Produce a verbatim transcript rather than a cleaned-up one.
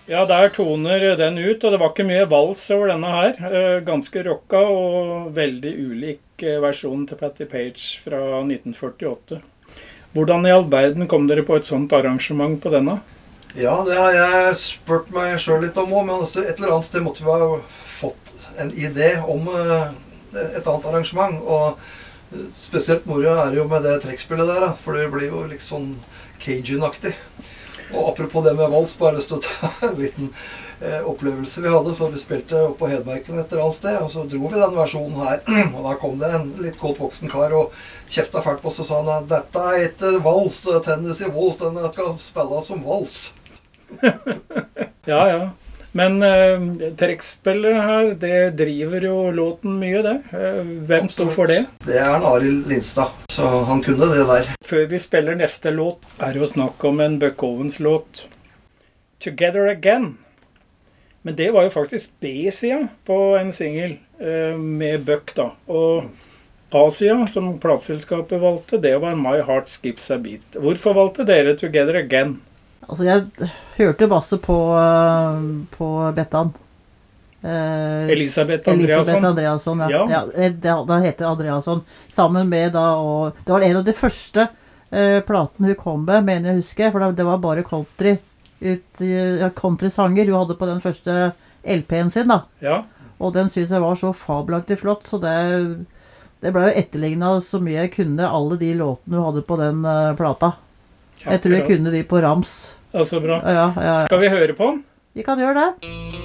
Ja, der toner den ut, og det var ikke mye vals over denne her. Eh, ganske rocka og veldig ulik eh, versjon til Patti Page fra nitten førtiåtte. Hvordan i all verden kom dere på et sånt arrangement på denne? Ja, det har jeg spurt meg selv litt om også, men altså, et eller annet sted måtte vi ha fått en idé om uh, et annet arrangement, og spesielt moro er det jo med det trekkspillet der, da, for det blir jo litt sånn Cajun-aktig. Og apropos det med vals, bare lyst til å ta en liten eh, opplevelse vi hadde, for vi spilte opp på Hedmarken et eller annet sted, og så dro vi den versjonen her, og da kom det en litt godt voksen kar og kjefta fælt på oss og sa han, dette er ikke vals, Tennessee Waltz, den skal spille som vals. Ja, ja. Men eh, trekkspillet her, det driver jo låten mye, det. Eh, hvem står for det? Det er en Arild Lindstad, så han kunne det der. Før vi spiller neste låt, er det jo snakk om en Buck Owens-låt. Together Again. Men det var jo faktisk B-sida på en single eh, med Buck da. Og A-sida, som plateselskapet valgte, det var My Heart Skips a Beat. Hvorfor valgte dere Together Again? Altså, jeg hørte masse på, på Bettan. Eh, Elisabeth Andreasson. Elisabeth Andreasson, ja. Ja. ja det, det heter Andreasson. Sammen med da, og det var en av de første eh, platene hun kom med, mener jeg husker, for det var bare country, ut, ja, country-sanger hun hadde på den første L P-en sin da. Ja. Og den synes jeg var så fabelaktig flott, så det, det ble jo etterlignet så mye jeg kunne alle de låtene hun hadde på den uh, plata. Jeg tror jeg kunne de på rams. Altså bra. Ja, ja, ja. Skal vi høre på den? Vi kan gjøre det.